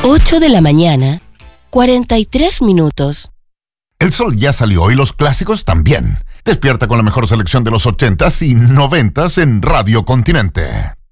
8 de la mañana, 43 minutos. El sol ya salió y los clásicos también. Despierta con la mejor selección de los 80s y 90s en Radio Continente.